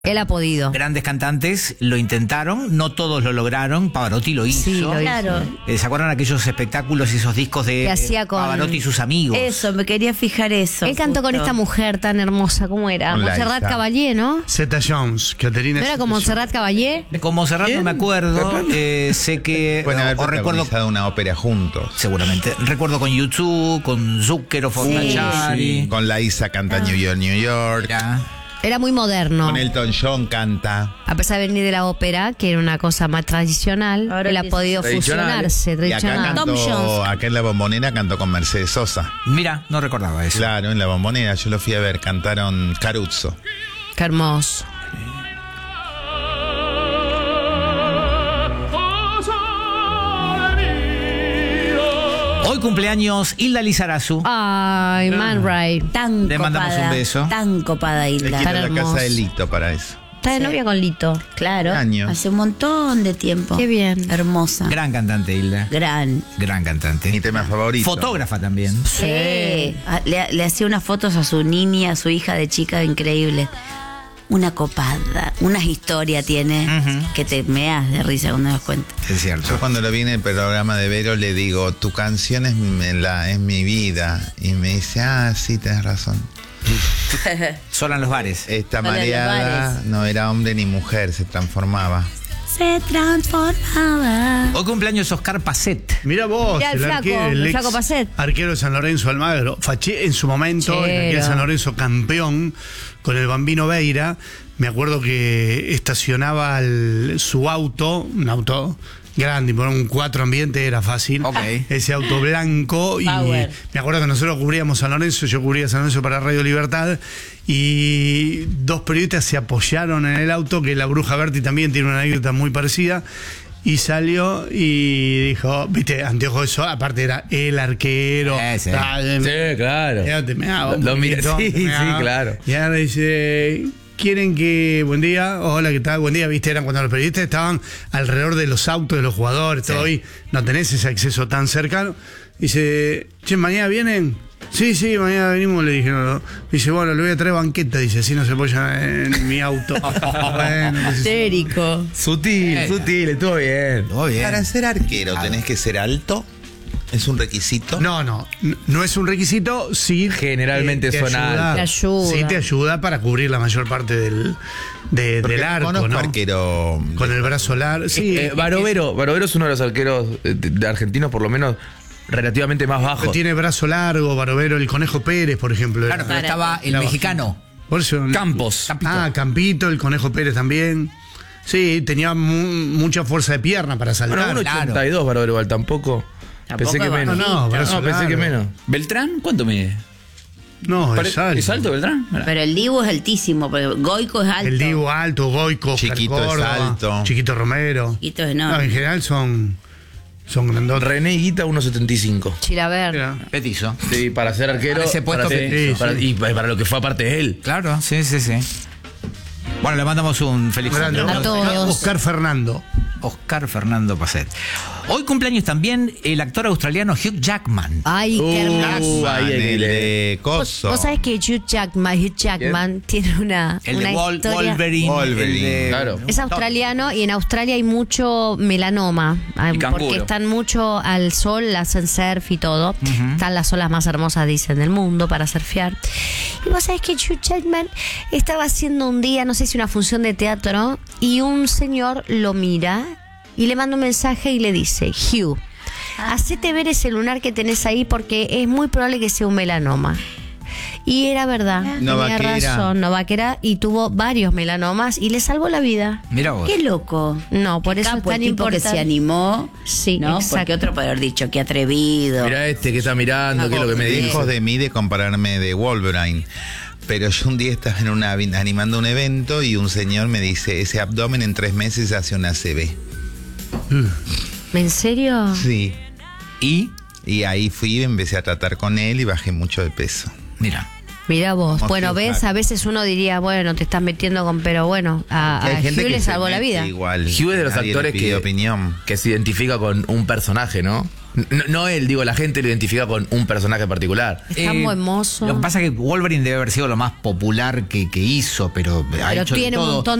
Él ha podido. Grandes cantantes lo intentaron, no todos lo lograron. Pavarotti lo hizo. Sí, lo hizo. Claro. ¿Se acuerdan aquellos espectáculos y esos discos de Que hacía con- Pavarotti y sus amigos? Eso, me quería fijar eso. Él cantó con justo. esta mujer tan hermosa, ¿cómo era? Con Montserrat Liza. Caballé, ¿no? Zeta Jones, Caterina. ¿No era con Montserrat Caballé? Con Montserrat no me acuerdo. Sé que. Pueden haber o recuerdo. protagonizado una ópera juntos. Seguramente. Recuerdo con YouTube, con Zucker o Fornachari. Con Liza canta New York, New York. Ya. Era muy moderno. Con Elton John canta. A pesar de venir de la ópera, que era una cosa más tradicional, Ahora él ha que podido tradicional. fusionarse. Y acá Tradicional. Tom Jones. cantó, acá en la Bombonera cantó con Mercedes Sosa. Mira, no recordaba eso. Claro, en la Bombonera, yo lo fui a ver, cantaron Caruso. Qué hermoso. Hoy cumpleaños Hilda Lizarazu. Ay, Man Ray. Tan Le copada. mandamos un beso. Tan copada, Le Hilda. quiero la hermoso. casa de Lito para eso. Está de novia con Lito. Claro. Años. Hace un montón de tiempo. Qué bien. Hermosa. Gran cantante, Hilda. Gran. Gran cantante. Mi tema favorito. Fotógrafa también. Sí. Le hacía unas fotos a su niña, a su hija de chica, increíble. Una copada, una historia tiene que te meas de risa cuando das cuenta. Es cierto. Yo cuando lo vi en el programa de Vero le digo, tu canción es mi vida. Y me dice, sí, tenés razón. Sola en los bares. Esta Hola, mareada Lugares. no era hombre ni mujer, se transformaba. Se transformaba. Hoy cumpleaños Oscar Pacet. Mira vos, Mirá el flaco, arquero, el ex flaco Pacet. arquero de San Lorenzo Almagro. Faché en su momento, Chero. en aquel San Lorenzo campeón, con el Bambino Veira. Me acuerdo que estacionaba su auto, un auto grande, por un 4 ambiente era fácil. Ok. Ese auto blanco. Y Power. me acuerdo que nosotros cubríamos San Lorenzo, yo cubría San Lorenzo para Radio Libertad. Y dos periodistas se apoyaron en el auto, que la Bruja Berti también tiene una anécdota muy parecida. Y salió y dijo, viste, anteojo eso, aparte era el arquero. Sí. Sí, claro. Ya te meaba un Lo mira- poquito, sí, te meaba. sí, claro. Y ahora dice, ¿quieren que, buen día, hola, qué tal, buen día? Viste, eran cuando los periodistas estaban alrededor de los autos de los jugadores, todo hoy no tenés ese acceso tan cercano. Dice, che, ¿mañana vienen? Sí, mañana venimos, le dije. No. Dice, bueno, le voy a traer banqueta, dice, así no se apoya en mi auto. Bueno, entonces, Histérico. Sutil, estuvo bien. Todo bien. Para ser arquero tenés que ser alto, es un requisito. no es un requisito, sí. Generalmente son altos. Te ayuda. Sí, te ayuda para cubrir la mayor parte del arco, conozco ¿no? arquero. Con el brazo largo. Sí, Barovero es uno de los arqueros de argentinos, por lo menos, relativamente más bajo. tiene brazo largo, Barovero, el Conejo Pérez, por ejemplo. Claro, pero estaba el Era mexicano. Por eso, Campos. Campito, el Conejo Pérez también. Sí, tenía mucha fuerza de pierna para saltar. Bueno, 1.82 Barovero igual, tampoco. Pensé que es menos. No, brazo pensé que largo. menos. ¿Beltrán? ¿Cuánto mide? No, es alto. ¿Es alto Beltrán? Mirá. Pero el Dibu es altísimo, pero Goico es alto. El Dibu alto, Goico, Oscar Chiquito es Córdoba, alto. Chiquito Romero. Chiquito es enorme. No, en general son grandotes. René Higuita 1.75. Chilaver. Mira. Petizo. Sí, para ser arquero. Para ese puesto para- que- sí. y para lo que fue aparte de él. Claro, sí. Bueno, le mandamos un feliz Grande. cumpleaños. A todos. Oscar Fernando. Oscar Fernando Pacet. Hoy cumpleaños también el actor australiano Hugh Jackman. Ay, qué hermoso. ahí hay que el leer. de Coso. Vos sabés que Hugh Jackman tiene una El de historia. Wolverine. Wolverine. el de- Claro. Es australiano y en Australia hay mucho melanoma. Y canguro. Porque están mucho al sol, hacen surf y todo. Están las olas más hermosas, dicen, del mundo para surfear. Y vos sabés que Hugh Jackman estaba haciendo un día, no sé si una función de teatro, y un señor lo mira y le manda un mensaje y le dice, Hugh, hacete ver ese lunar que tenés ahí porque es muy probable que sea un melanoma. Y era verdad, tenía Novaquera. razón, Novaquera, y tuvo varios melanomas y le salvó la vida. Mira vos. Qué loco. No, por Qué eso es capo, tan el tipo que importante. se animó. Sí, ¿no? exacto. Porque otro puede haber dicho, qué atrevido. Mirá este que está mirando, qué es lo que me Lejos dice. de mí de compararme de Wolverine. Pero yo un día estaba animando un evento y un señor me dice, ese abdomen en 3 meses hace una ACV. ¿En serio? Sí. Y, Y ahí fui, empecé a tratar con él y bajé mucho de peso. mira. Mira vos. Como Bueno, Hugh ves, Jackman. a veces uno diría, bueno, te estás metiendo con... Pero bueno, a Hay gente Hugh que le se salvó la mete vida. Igual. Hugh es de los Nadie le actores pide que, opinión. que se identifica con un personaje, ¿no? No él, digo, la gente lo identifica con un personaje particular. Está muy hermoso. Lo que pasa es que Wolverine debe haber sido lo más popular que hizo, pero ha Pero hecho de tiene un todo. montón